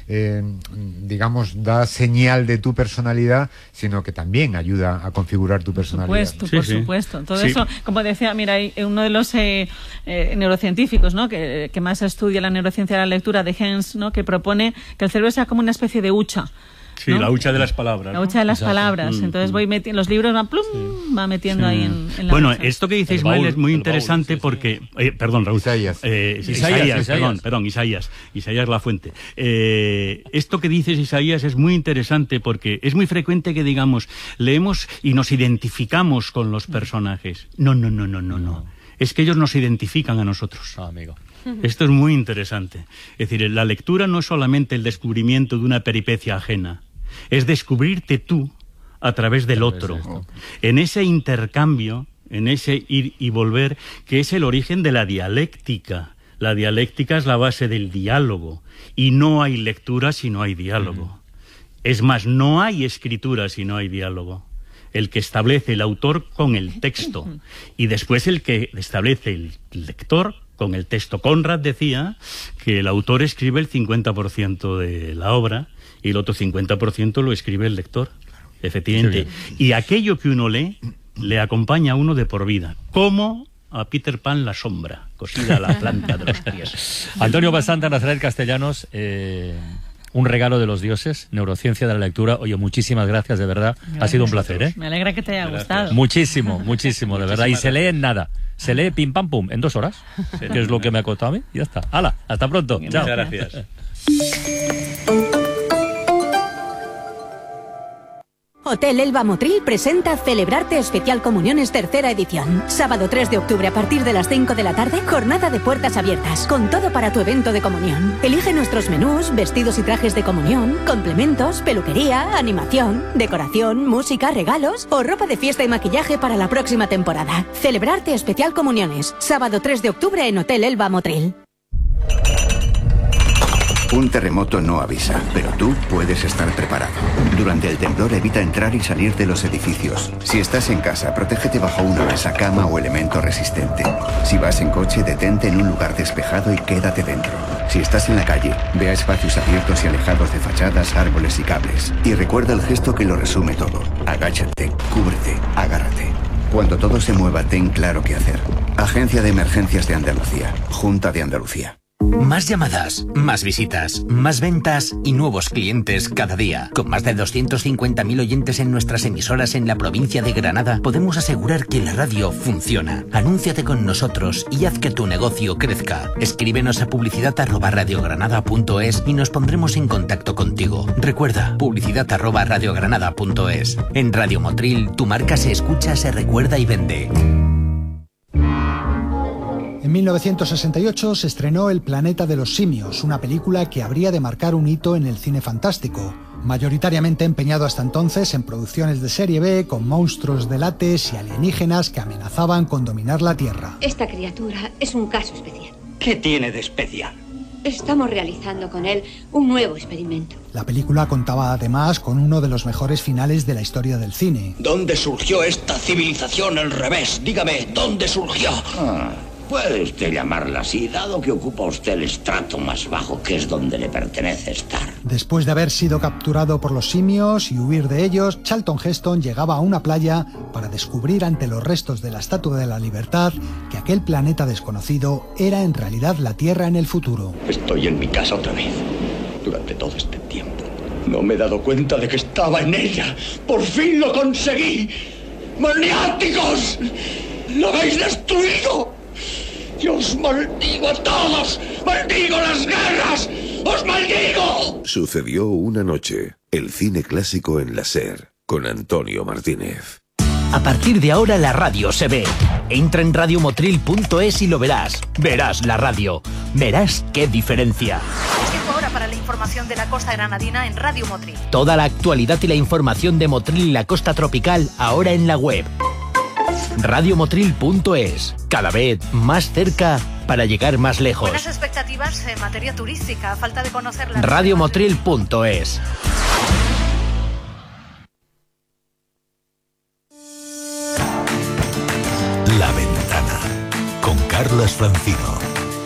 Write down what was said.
digamos, da señal de tu personalidad, sino que también ayuda a configurar tu personalidad. Por supuesto. Todo eso, como decía, mira, hay uno de los neurocientíficos, ¿no?, que más estudia la neurociencia de la lectura, de Hens, ¿no?, que propone que el cerebro sea como una especie de hucha. Sí, ¿no? La hucha de las palabras. La hucha de las palabras. Entonces voy metiendo los libros, va metiendo ahí en la Bueno, hucha. Esto que dice Ismael es muy interesante porque... perdón, Raúl. Isaías, Isaías la fuente. Esto que dices, Isaías, es muy interesante porque es muy frecuente que digamos, leemos y nos identificamos con los personajes. No. Es que ellos nos identifican a nosotros. Amigo. Esto es muy interesante. Es decir, la lectura no es solamente el descubrimiento de una peripecia ajena, es descubrirte tú a través del otro. En ese intercambio, en ese ir y volver, que es el origen de la dialéctica. La dialéctica es la base del diálogo, y no hay lectura si no hay diálogo. Es más, no hay escritura si no hay diálogo. El que establece el autor con el texto, y después el que establece el lector con el texto. Conrad decía que el autor escribe el 50% de la obra y el otro 50% lo escribe el lector. Efectivamente. Y aquello que uno lee, le acompaña a uno de por vida. Como a Peter Pan la sombra, cosida a la planta de los pies. Antonio Basanta, Nazaret Castellanos, un regalo de los dioses, neurociencia de la lectura. Oye, muchísimas gracias, de verdad. Ha sido un placer, ¿eh? Me alegra que te haya gustado. Muchísimo, de verdad. Y se lee en nada. Se lee pim pam pum en 2 horas, que es lo que me ha costado a mí, y ya está. ¡Hala! Hasta pronto. Muchas gracias. Hotel Elba Motril presenta Celebrarte Especial Comuniones tercera edición. Sábado 3 de octubre a partir de las 5 de la tarde, jornada de puertas abiertas, con todo para tu evento de comunión. Elige nuestros menús, vestidos y trajes de comunión, complementos, peluquería, animación, decoración, música, regalos o ropa de fiesta y maquillaje para la próxima temporada. Celebrarte Especial Comuniones. Sábado 3 de octubre en Hotel Elba Motril. Un terremoto no avisa, pero tú puedes estar preparado. Durante el temblor evita entrar y salir de los edificios. Si estás en casa, protégete bajo una mesa, cama o elemento resistente. Si vas en coche, detente en un lugar despejado y quédate dentro. Si estás en la calle, ve a espacios abiertos y alejados de fachadas, árboles y cables. Y recuerda el gesto que lo resume todo. Agáchate, cúbrete, agárrate. Cuando todo se mueva, ten claro qué hacer. Agencia de Emergencias de Andalucía. Junta de Andalucía. Más llamadas, más visitas, más ventas y nuevos clientes cada día. Con más de 250.000 oyentes en nuestras emisoras en la provincia de Granada, podemos asegurar que la radio funciona. Anúnciate con nosotros y haz que tu negocio crezca. Escríbenos a publicidad@radiogranada.es y nos pondremos en contacto contigo. Recuerda, publicidad@radiogranada.es. En Radio Motril, tu marca se escucha, se recuerda y vende. En 1968 se estrenó El planeta de los simios, una película que habría de marcar un hito en el cine fantástico, mayoritariamente empeñado hasta entonces en producciones de serie B con monstruos de látex y alienígenas que amenazaban con dominar la Tierra. Esta criatura es un caso especial. ¿Qué tiene de especial? Estamos realizando con él un nuevo experimento. La película contaba además con uno de los mejores finales de la historia del cine. ¿Dónde surgió esta civilización al revés? Dígame, ¿dónde surgió? Puede usted llamarla así, dado que ocupa usted el estrato más bajo, que es donde le pertenece estar. Después de haber sido capturado por los simios y huir de ellos, Charlton Heston llegaba a una playa para descubrir ante los restos de la Estatua de la Libertad que aquel planeta desconocido era en realidad la Tierra en el futuro. Estoy en mi casa otra vez. Durante todo este tiempo no me he dado cuenta de que estaba en ella. ¡Por fin lo conseguí! ¡Maniáticos! ¡Lo habéis destruido! ¡Yo os maldigo a todos! ¡Maldigo las guerras! ¡Os maldigo! Sucedió una noche. El cine clásico en la SER, con Antonio Martínez. A partir de ahora la radio se ve. Entra en radiomotril.es y lo verás. Verás la radio. Verás qué diferencia. Es tiempo ahora para la información de la costa granadina en Radio Motril. Toda la actualidad y la información de Motril y la costa tropical ahora en la web. radiomotril.es. Cada vez más cerca para llegar más lejos. Buenas expectativas en materia turística. Falta de conocer la... radiomotril.es. La Ventana con Carlas Francino.